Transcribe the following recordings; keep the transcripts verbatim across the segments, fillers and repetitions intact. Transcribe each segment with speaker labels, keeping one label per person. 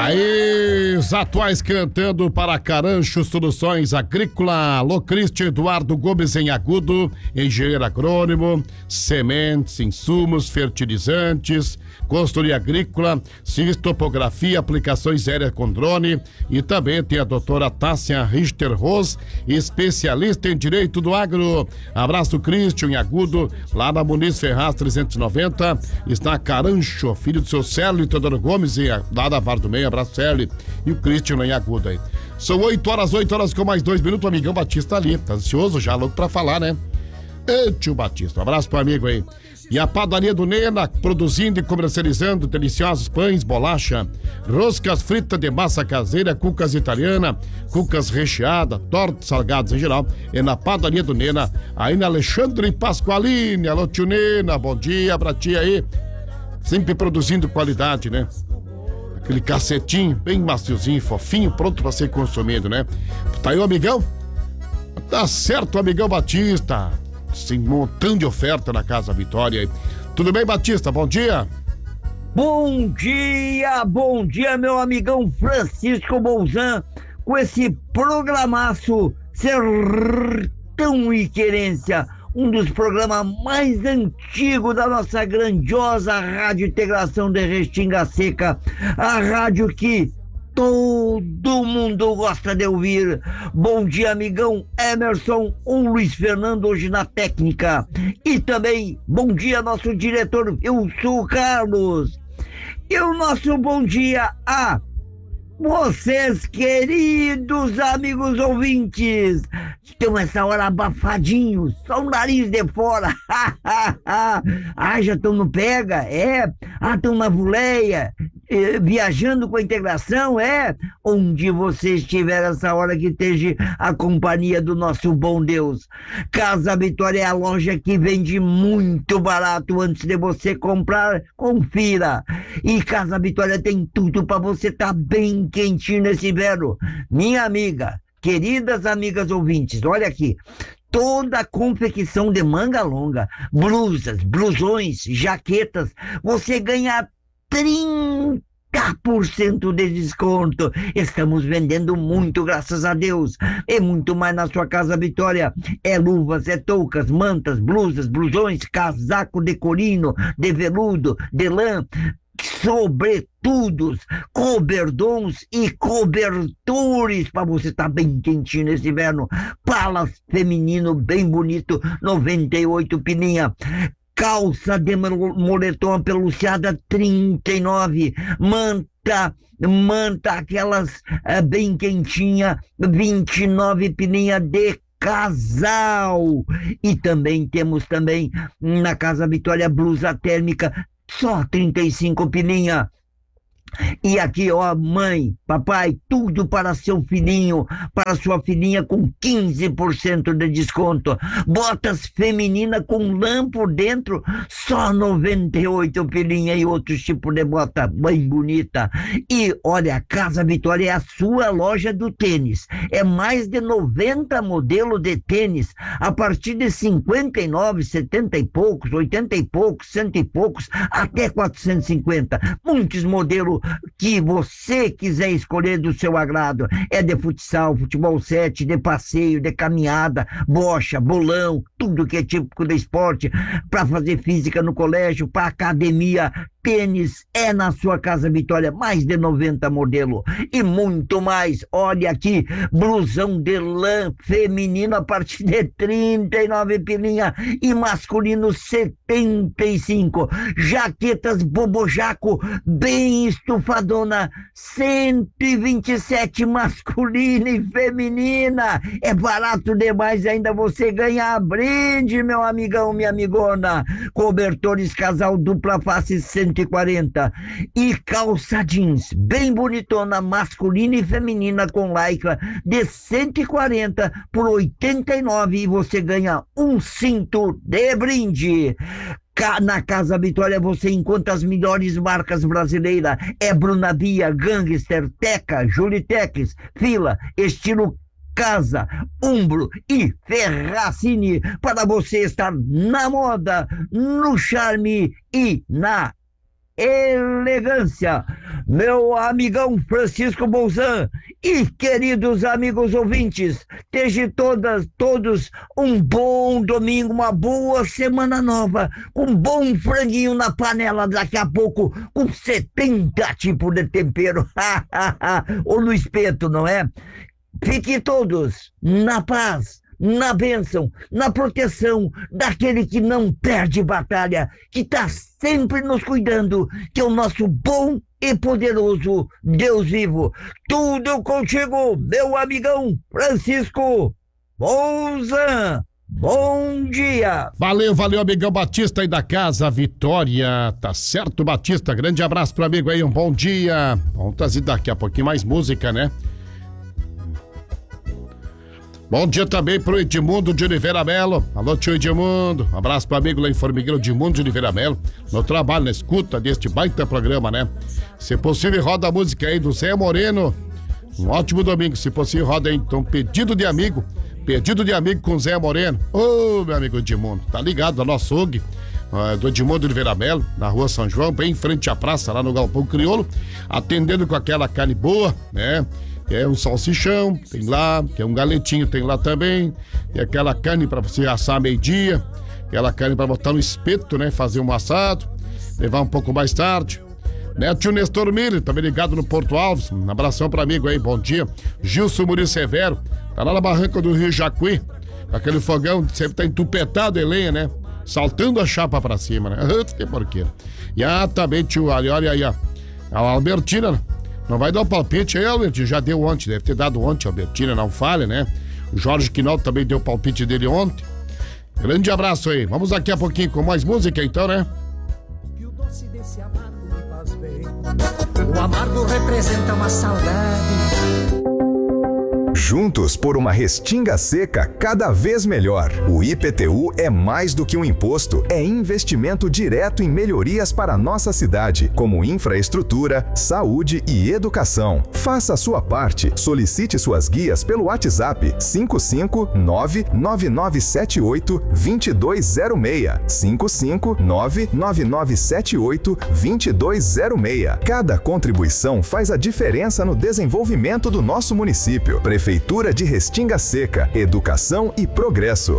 Speaker 1: Aí, os atuais cantando para Carancho Soluções Agrícola, Alô Cristian Eduardo Gomes em Agudo, engenheiro agrônomo, sementes, insumos, fertilizantes, consultoria agrícola, topografia, aplicações aéreas com drone, e também tem a doutora Tássia Richter Ros, especialista em direito do agro. Abraço Cristian em Agudo, lá na Muniz Ferraz trezentos e noventa, está Carancho, filho do seu Célio e Teodoro Gomes, e lá da Var do Meio. Abraço, Célio, e o Cristian em Agudo aí. São oito horas, oito horas com mais dois minutos, o amigão Batista ali, tá ansioso já, louco pra falar, né? Ei, tio Batista, um abraço pro amigo aí. E a padaria do Nena, produzindo e comercializando deliciosos pães, bolacha, roscas fritas de massa caseira, cucas italiana, cucas recheadas, tortas, salgados em geral, é na padaria do Nena, aí na Alexandre Pasqualini. Alô, tio Nena, bom dia pra ti aí. Sempre produzindo qualidade, né? Aquele cacetinho bem maciozinho, fofinho, pronto pra ser consumido, né? Tá aí o amigão? Tá certo, amigão Batista. Sim, um montão de oferta na Casa Vitória. Tudo bem, Batista? Bom dia.
Speaker 2: Bom dia, bom dia, meu amigão Francisco Bolzan, com esse programaço Sertão e Querência, um dos programas mais antigos da nossa grandiosa Rádio Integração de Restinga Seca, a rádio que todo mundo gosta de ouvir. Bom dia, amigão Emerson, o Luiz Fernando hoje na técnica. E também, bom dia, nosso diretor, eu sou o Carlos. E o nosso bom dia a vocês, queridos amigos ouvintes. Estão essa hora abafadinhos, só o nariz de fora. Ah, já estão no pega? É. Ah, estão na Vuleia, eh, viajando com a integração? É. Onde você estiver essa hora, que esteja a companhia do nosso bom Deus. Casa Vitória é a loja que vende muito barato. Antes de você comprar, confira. E Casa Vitória tem tudo para você estar tá bem quentinho nesse inverno. Minha amiga, queridas amigas ouvintes, olha aqui, toda a confecção de manga longa, blusas, blusões, jaquetas, você ganha trinta por cento de desconto. Estamos vendendo muito, graças a Deus. E muito mais na sua Casa Vitória. É luvas, é toucas, mantas, blusas, blusões, casaco de corino, de veludo, de lã, sobretudos, coberdons e cobertores para você estar tá bem quentinho nesse inverno. Palas feminino bem bonito, noventa e oito pininha. Calça de moletom peluciada, trinta e nove. Manta, manta aquelas uh, bem quentinha, vinte e nove pininha de casal. E também temos também na Casa Vitória blusa térmica, só trinta e cinco pininha. E aqui, ó, mãe, papai, tudo para seu filhinho, para sua filhinha, com quinze por cento de desconto. Botas feminina com lã por dentro, só noventa e oito pilinha, e outros tipos de bota bem bonita. E olha, a Casa Vitória é a sua loja do tênis. É mais de noventa modelos de tênis, a partir de cinquenta e nove, setenta e poucos, oitenta e poucos, cento e poucos, até quatrocentos e cinquenta. Muitos modelos que você quiser escolher do seu agrado. É de futsal, futebol sete, de passeio, de caminhada, bocha, bolão, tudo que é típico de esporte, para fazer física no colégio, para academia. Tênis é na sua Casa Vitória, mais de noventa modelos e muito mais. Olha aqui, blusão de lã feminino a partir de trinta e nove pilinha e masculino setenta e cinco. Jaquetas bobojaco bem estufadona, cento e vinte e sete masculina e feminina. É barato demais, ainda você ganha brinde, meu amigão, minha amigona. Cobertores casal dupla face cento e quarenta. E calça jeans bem bonitona, masculina e feminina com lycra, de cento e quarenta por oitenta e nove, e você ganha um cinto de brinde. Na Casa Vitória você encontra as melhores marcas brasileiras. É Brunavia, Gangster, Teca, Julitex, Fila, estilo Casa, Umbro e Ferracini, para você estar na moda, no charme e na elegância. Meu amigão Francisco Bolzan e queridos amigos ouvintes, tenham todas, todos um bom domingo, uma boa semana nova, com um bom franguinho na panela daqui a pouco, com setenta tipos de tempero, ou no espeto, não é? Fiquem todos na paz, na bênção, na proteção daquele que não perde batalha, que está sempre nos cuidando, que é o nosso bom e poderoso Deus vivo. Tudo contigo, meu amigão Francisco Bolzan. Bom dia!
Speaker 1: Valeu, valeu, amigão Batista aí da casa Vitória, tá certo, Batista? Grande abraço pro amigo aí, um bom dia. Vamos trazer daqui a pouquinho mais música, né? Bom dia também pro Edmundo de Oliveira Melo. Alô, tio Edmundo. Um abraço pro amigo lá em Formigueiro, Edmundo de Oliveira Melo. No trabalho, na escuta deste baita programa, né? Se possível, roda a música aí do Zé Moreno. Um ótimo domingo. Se possível, roda aí, então, pedido de amigo. Pedido de amigo com Zé Moreno. Ô, oh, meu amigo Edmundo. Tá ligado ao nosso Og, uh, do Edmundo de Oliveira Melo, na rua São João, bem em frente à praça, lá no Galpão Crioulo. Atendendo com aquela carne boa, né? É um salsichão, tem lá, que é um galetinho, tem lá também. E aquela carne pra você assar meio-dia, aquela carne pra botar no espeto, né? Fazer um assado, levar um pouco mais tarde. Né, tio Nestor Miller, também ligado no Porto Alves. Um abração pra amigo aí, bom dia. Gilson Murilo Severo, tá lá na barranca do Rio Jacuí, com aquele fogão, sempre tá entupetado de lenha, né? Saltando a chapa pra cima, né? Que porquê. E ah, também, tio, olha, olha aí, ó. A Albertina, né? Não vai dar o palpite aí, Albertina? Já deu ontem, deve ter dado ontem, Albertina, não falha, né? O Jorge Quinaldo também deu o palpite dele ontem. Grande abraço aí. Vamos daqui a pouquinho com mais música, então, né?
Speaker 3: Que o doce desse amargo me faz bem. O amargo representa uma saudade.
Speaker 4: Juntos por uma Restinga Seca cada vez melhor. O I P T U é mais do que um imposto, é investimento direto em melhorias para a nossa cidade, como infraestrutura, saúde e educação. Faça a sua parte. Solicite suas guias pelo WhatsApp cinco cinco nove nove nove sete oito dois dois zero seis. cinco cinco nove nove nove sete oito dois dois zero seis. Cada contribuição faz a diferença no desenvolvimento do nosso município. Prefeitura de Restinga Seca, educação e progresso.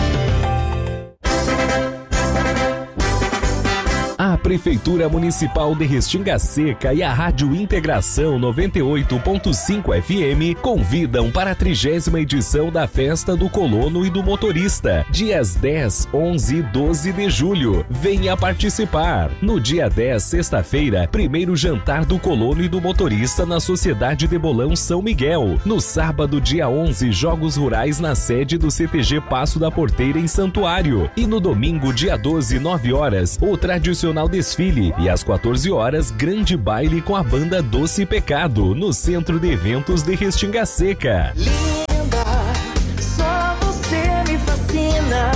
Speaker 5: A Prefeitura Municipal de Restinga Seca e a Rádio Integração noventa e oito ponto cinco F M convidam para a trigésima edição da Festa do Colono e do Motorista, dias dez, onze e doze de julho. Venha participar. No dia dez, sexta-feira, primeiro jantar do Colono e do Motorista na Sociedade de Bolão São Miguel. No sábado, dia onze, Jogos Rurais na sede do C T G Passo da Porteira em Santuário. E no domingo, dia doze, nove horas, o tradicional desfile e às quatorze horas, grande baile com a banda Doce Pecado no Centro de Eventos de Restinga Seca.
Speaker 6: Linda, só você me fascina.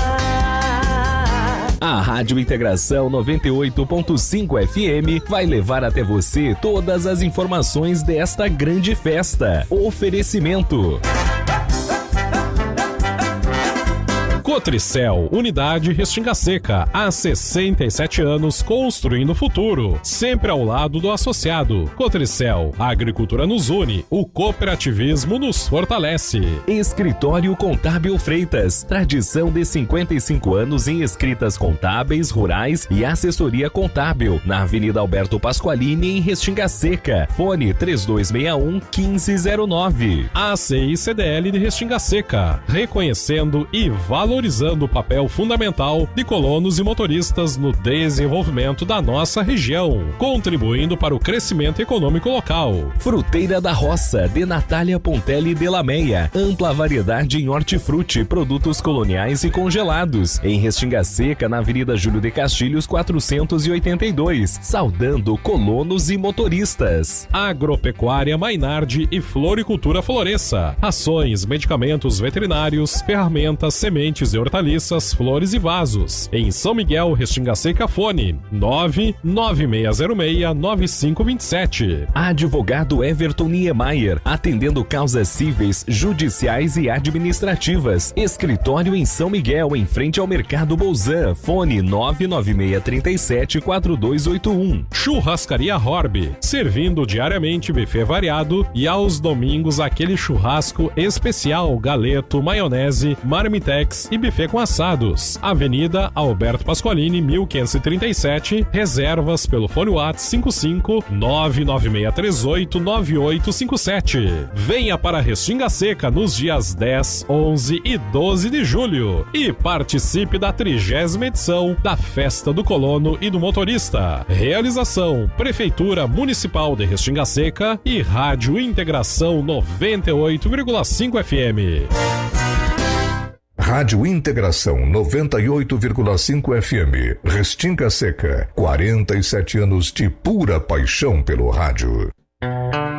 Speaker 5: A Rádio Integração noventa e oito ponto cinco F M vai levar até você todas as informações desta grande festa. Oferecimento:
Speaker 7: Cotricel, Unidade Restinga Seca, há sessenta e sete anos construindo o futuro, sempre ao lado do associado. Cotricel, a agricultura nos une, o cooperativismo nos fortalece.
Speaker 5: Escritório Contábil Freitas, tradição de cinquenta e cinco anos em escritas contábeis, rurais e assessoria contábil, na Avenida Alberto Pasqualini, em Restinga Seca. Fone três dois seis um, um cinco zero nove.
Speaker 7: A C I C D L de Restinga Seca, reconhecendo e valorizando valorizando o papel fundamental de colonos e motoristas no desenvolvimento da nossa região, contribuindo para o crescimento econômico local.
Speaker 5: Fruteira da Roça, de Natália Pontelli de Lameia. Ampla variedade em hortifruti, produtos coloniais e congelados. Em Restinga Seca, na Avenida Júlio de Castilhos, quatrocentos e oitenta e dois. Saudando colonos e motoristas.
Speaker 7: Agropecuária Mainardi e Floricultura Floresça. Ações, medicamentos veterinários, ferramentas, sementes e hortaliças, flores e vasos. Em São Miguel, Restinga Seca, fone nove nove seis zero seis nove cinco dois sete.
Speaker 5: Advogado Everton Niemeyer, atendendo causas cíveis, judiciais e administrativas. Escritório em São Miguel, em frente ao Mercado Bolzan. Fone nove nove seis três sete quatro dois oito um.
Speaker 7: Churrascaria Horby, servindo diariamente buffet variado e aos domingos aquele churrasco especial, galeto, maionese, marmitex e buffet com assados. Avenida Alberto Pasqualini, mil quinhentos e trinta e sete. Reservas pelo fone WhatsApp cinco cinco nove nove seis três oito nove oito cinco sete. Venha para Restinga Seca nos dias dez, onze e doze de julho e participe da trigésima edição da Festa do Colono e do Motorista. Realização: Prefeitura Municipal de Restinga Seca e Rádio Integração noventa e oito vírgula cinco F M.
Speaker 8: Rádio Integração noventa e oito vírgula cinco F M. Restinga Seca. quarenta e sete anos de pura paixão pelo rádio.